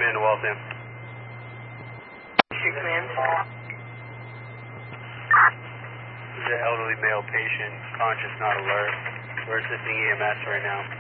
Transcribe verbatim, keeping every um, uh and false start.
into Waltham. Street command. There's an elderly male patient, conscious, not alert. We're assisting E M S right now.